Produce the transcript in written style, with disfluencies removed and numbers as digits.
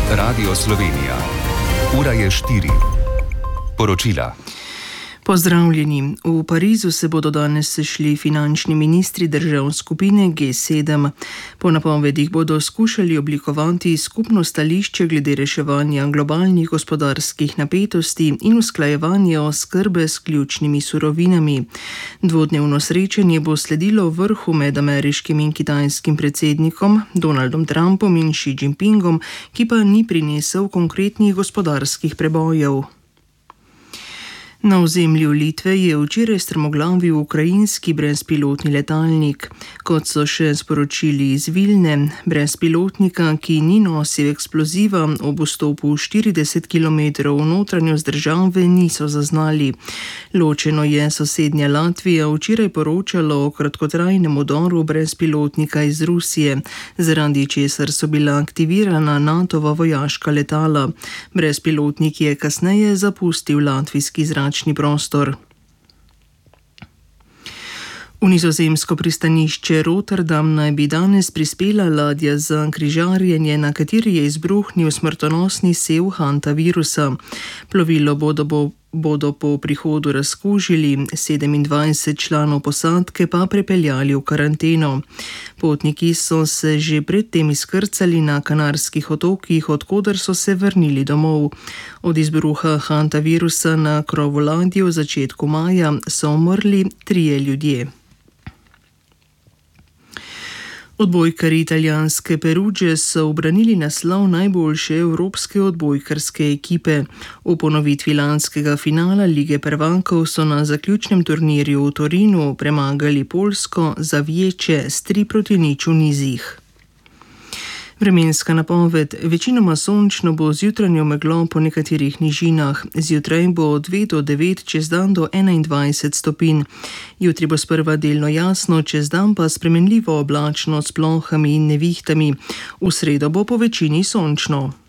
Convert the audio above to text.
Radio Slovenija. Ura je 4. Poročila. Pozdravljeni. V Parizu se bodo danes sešli finančni ministri držav skupine G7. Po napovedih bodo skušali oblikovati skupno stališče glede reševanja globalnih gospodarskih napetosti in usklajevanja oskrbe s ključnimi surovinami. Dvodnevno srečanje bo sledilo vrhu med ameriškim in kitajskim predsednikom Donaldom Trumpom in Xi Jinpingom, ki pa ni prinesel konkretnih gospodarskih prebojev. Na ozemlju Litve je včeraj strmoglavil ukrajinski brezpilotni letalnik. Kot so še sporočili iz Vilne, brezpilotnika, ki ni nosil eksploziva, ob vstopu 40 km v notranjost države niso zaznali. Ločeno je sosednja Latvija včeraj poročala o kratkotrajnem udoru brezpilotnika iz Rusije, zaradi česar so bila aktivirana NATO-va vojaška letala. Brezpilotnik je kasneje zapustil latvijski zračni prostor. V nizozemsko pristanišče Rotterdam naj bi danes prispela ladja za križarjenje, na kateri je izbruhnil smrtonosni sev hantavirusa. Plovilo bodo po prihodu razkužili, 27 članov posadke pa prepeljali v karanteno. Potniki so se že predtem izkrcali na Kanarskih otokih, odkoder so se vrnili domov. Od izbruha hantavirusa na krovu ladje v začetku maja so umrli 3 ljudje. Odbojkarji italijanske Peruge so ubranili naslov najboljše evropske odbojkarske ekipe. V ponovitvi lanskega finala Lige prvakov so na zaključnem turnirju v Torinu premagali Poljsko za Viječe s 3-0 v nizih. Vremenska napoved: večinoma sončno bo z jutranjo meglo po nekaterih nižinah. Zjutraj bo od 2 do 9, čez dan do 21 stopinj. Jutri bo sprva delno jasno, čez dan pa spremenljivo oblačno s plohami in nevihtami. V sredo bo po večini sončno.